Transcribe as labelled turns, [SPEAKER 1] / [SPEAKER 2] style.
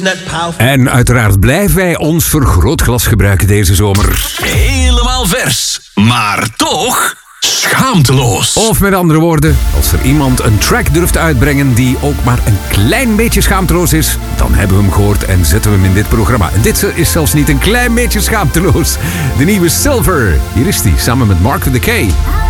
[SPEAKER 1] En uiteraard blijven wij ons vergrootglas gebruiken deze zomer.
[SPEAKER 2] Helemaal vers, maar toch schaamteloos.
[SPEAKER 1] Of met andere woorden, als er iemand een track durft uitbrengen die ook maar een klein beetje schaamteloos is, dan hebben we hem gehoord en zetten we hem in dit programma. En dit is zelfs niet een klein beetje schaamteloos. De nieuwe Silver. Hier is hij, samen met Mark the K.